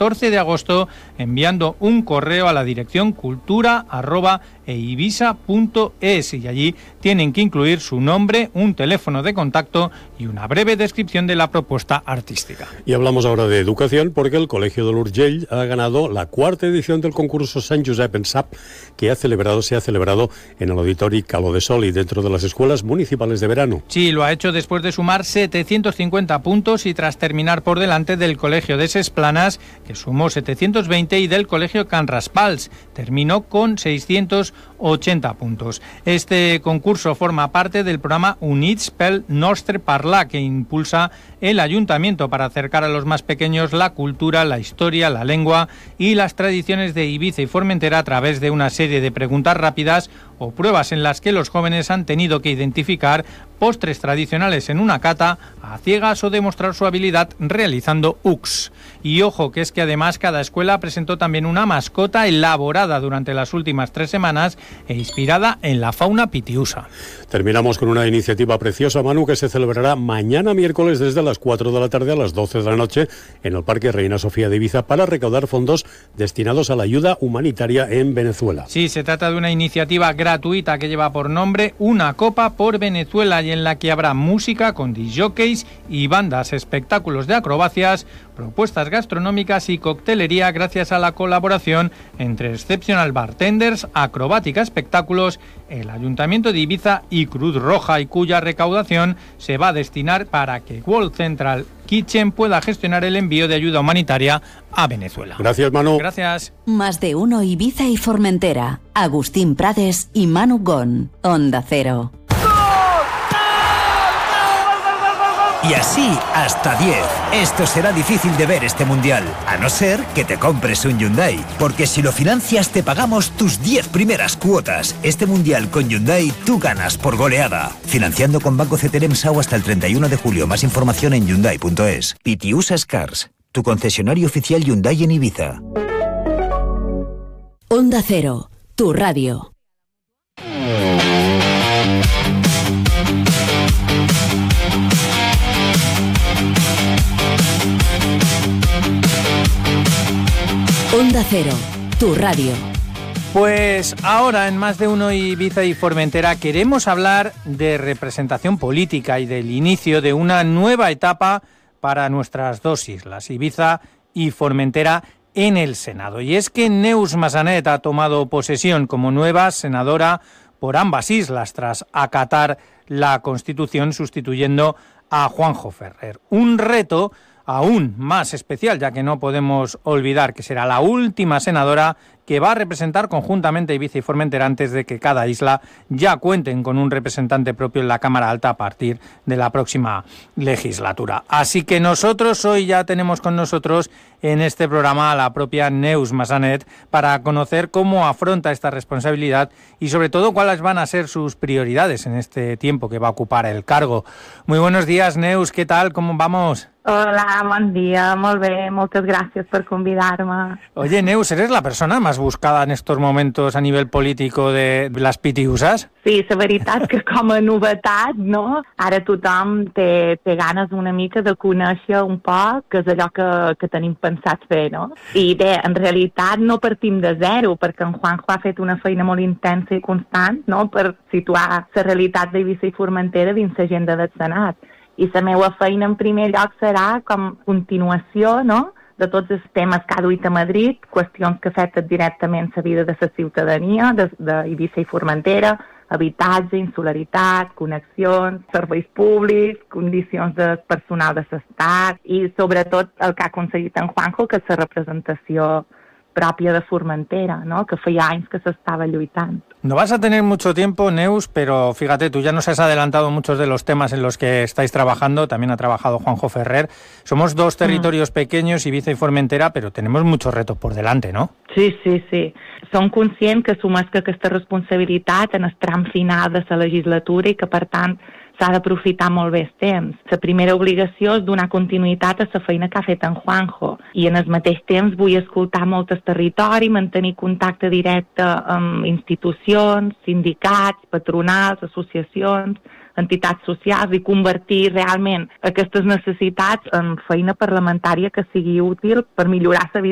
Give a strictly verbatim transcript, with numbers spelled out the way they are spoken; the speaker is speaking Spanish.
catorce de agosto enviando un correo a la dirección cultura arroba eivisa punto es y allí tienen que incluir su nombre, un teléfono de contacto y una breve descripción de la propuesta artística. Y hablamos ahora de educación porque el Colegio de l'Urgell ha ganado la cuarta edición del concurso Sant Josep en S A P que ha celebrado, se ha celebrado en el Auditori Caló de Sol y dentro de las escuelas municipales de verano. Sí, lo ha hecho después de sumar setecientos cincuenta puntos y tras terminar por delante del Colegio de Ses Planas, que sumó setecientos veinte, y del Colegio Can Raspals, terminó con seiscientos ochenta puntos. Este concurso forma parte del programa Units pel Nostre Parlar, que impulsa el Ayuntamiento para acercar a los más pequeños la cultura, la historia, la lengua y las tradiciones de Ibiza y Formentera a través de una serie de preguntas rápidas o pruebas en las que los jóvenes han tenido que identificar postres tradicionales en una cata a ciegas o demostrar su habilidad realizando U X. Y ojo, que es que además cada escuela presentó también una mascota elaborada durante las últimas tres semanas e inspirada en la fauna pitiusa. Terminamos con una iniciativa preciosa, Manu, que se celebrará mañana miércoles desde las cuatro de la tarde a las doce de la noche en el Parque Reina Sofía de Ibiza para recaudar fondos destinados a la ayuda humanitaria en Venezuela. Sí, se trata de una iniciativa gratuita que lleva por nombre Una Copa por Venezuela y en la que habrá música con disjockeys y bandas, espectáculos de acrobacias, propuestas gastronómicas y coctelería gracias a la colaboración entre Exceptional Bartenders, Acrobática Espectáculos, el Ayuntamiento de Ibiza y Cruz Roja, y cuya recaudación se va a destinar para que World Central Kitchen pueda gestionar el envío de ayuda humanitaria a Venezuela. Gracias, Manu. Gracias. Más de uno Ibiza y Formentera. Agustín Prades y Manu Gon. Onda Cero. Y así hasta diez. Esto será difícil de ver este mundial, a no ser que te compres un Hyundai. Porque si lo financias te pagamos tus diez primeras cuotas. Este mundial con Hyundai tú ganas por goleada. Financiando con Banco Ceterem S A U hasta el treinta y uno de julio. Más información en hyundai punto es. Pitiusas Cars, tu concesionario oficial Hyundai en Ibiza. Onda Cero, tu radio. Onda Cero, tu radio. Pues ahora en Más de uno Ibiza y Formentera queremos hablar de representación política y del inicio de una nueva etapa para nuestras dos islas, Ibiza y Formentera, en el Senado. Y es que Neus Massanet ha tomado posesión como nueva senadora por ambas islas tras acatar la Constitución sustituyendo a Juanjo Ferrer. Un reto aún más especial, ya que no podemos olvidar que será la última senadora que va a representar conjuntamente Ibiza y Formentera antes de que cada isla ya cuenten con un representante propio en la Cámara Alta a partir de la próxima legislatura. Así que nosotros hoy ya tenemos con nosotros en este programa a la propia Neus Massanet para conocer cómo afronta esta responsabilidad y sobre todo cuáles van a ser sus prioridades en este tiempo que va a ocupar el cargo. Muy buenos días, Neus, ¿qué tal? ¿Cómo vamos? Hola, buen día, molt bé, moltes gràcies per convidar-me. Oye, Neus, ¿eres la persona más buscada en estos momentos a nivel político de las pitiusas? Sí, la veritat que com a novetat, no? Ara tothom té, té ganes una mica de conèixer un poc què és allò que, que tenim pensat fer, no? I bé, en realitat no partim de zero, perquè en Juanjo ha fet una feina molt intensa i constant, no?, per situar la realitat d'Eivissa i Formentera dins l'agenda del Senat. I la meva feina en primer lloc serà com continuació, no?, de tots els temes que ha duit a Madrid, qüestions que afecten directament la vida de la ciutadania d'Eivissa i Formentera, habitatge, insularitat, connexions, serveis públics, condicions de personal de l'estat i sobretot el que ha aconseguit en Juanjo, que és la representació propia de Formentera, ¿no?, que feia anys que s'estava lluitant. No vas a tener mucho tiempo, Neus, pero fíjate, tú ya nos has adelantado muchos de los temas en los que estáis trabajando, también ha trabajado Juanjo Ferrer. Somos dos territorios mm. pequeños, Ibiza y Formentera, pero tenemos muchos retos por delante, ¿no? Sí, sí, sí. Som conscients que assumeix que aquesta responsabilitat en el tram final de la legislatura i que, per tant, s'ha d'aprofitar molt bé el temps. La primera obligació és donar continuïtat a la feina que ha fet en Juanjo i en el mateix temps vull escoltar molt el territori, mantenir contacte directe amb institucions, sindicats, patronals, associacions, entitats socials i convertir realment aquestes necessitats en feina parlamentària que sigui útil per millorar la vida